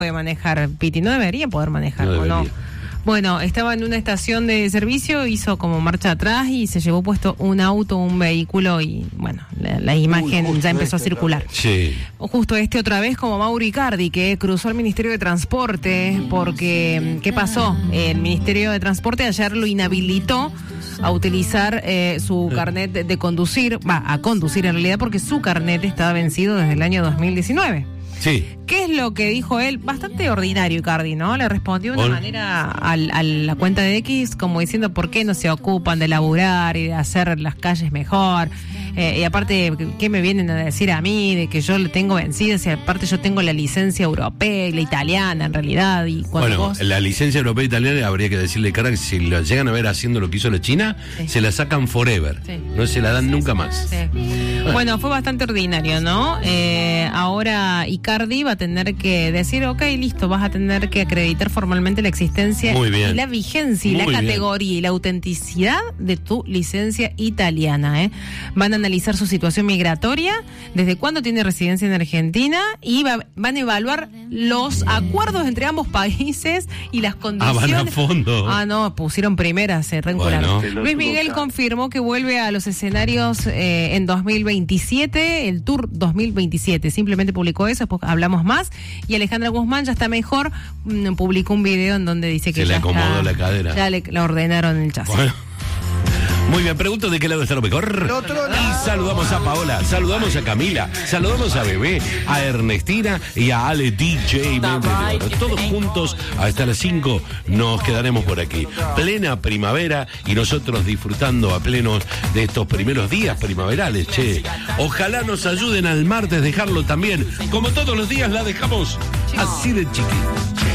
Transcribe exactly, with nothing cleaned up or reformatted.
puede manejar, Piti, no debería poder manejar, no ¿o no? debería. Bueno, estaba en una estación de servicio, hizo como marcha atrás y se llevó puesto un auto, un vehículo y, bueno, la, la imagen Uy, ya empezó este, a circular. Sí. Justo este otra vez como Mauro Icardi, que cruzó el Ministerio de Transporte porque, ¿qué pasó? El Ministerio de Transporte ayer lo inhabilitó a utilizar eh, su carnet de, de conducir, va, a conducir en realidad, porque su carnet estaba vencido desde el año dos mil diecinueve. Sí. ¿Qué es lo que dijo él? Bastante ordinario, Icardi, ¿no? Le respondió de una Ol- manera al, a la cuenta de X, como diciendo por qué no se ocupan de laburar y de hacer las calles mejor. Eh, y aparte, ¿qué me vienen a decir a mí de que yo le tengo vencida? Si aparte yo tengo la licencia europea y la italiana, en realidad. Y cuando Bueno, vos... la licencia europea e italiana habría que decirle, cara, que si la llegan a ver haciendo lo que hizo la China, Sí. se la sacan forever. Sí. No se la dan nunca más. Sí. Bueno, fue bastante ordinario, ¿no? Eh, ahora Icardi va a tener que decir, ok, listo, vas a tener que acreditar formalmente la existencia Muy bien. y la vigencia y Muy la bien. categoría y la autenticidad de tu licencia italiana, ¿eh? Van a analizar su situación migratoria, desde cuándo tiene residencia en Argentina y va- van a evaluar los acuerdos entre ambos países y las Ah, condiciones. van a fondo. Ah, no, pusieron primeras, se reencularon. Bueno. Luis Miguel confirmó que vuelve a los escenarios eh, en dos mil veintisiete, el Tour dos mil veintisiete. Simplemente publicó eso, después hablamos más. Y Alejandra Guzmán ya está mejor, mm, publicó un video en donde dice que Se le ya acomodó está- la cadera. Ya le, le ordenaron el chasis. Bueno. Muy bien, pregunto de qué lado está lo mejor. Y saludamos a Paola, saludamos a Camila, saludamos a Bebé, a Ernestina y a Ale D J Vendedor. Todos juntos hasta las cinco nos quedaremos por aquí. Plena primavera y nosotros disfrutando a plenos de estos primeros días primaverales, che. Ojalá nos ayuden al martes dejarlo también. Como todos los días la dejamos así de chiquita.